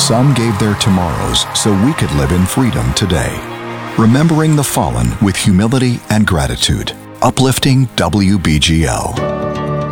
some gave their tomorrows so we could live in freedom today. Remembering the fallen with humility and gratitude. Uplifting WBGL.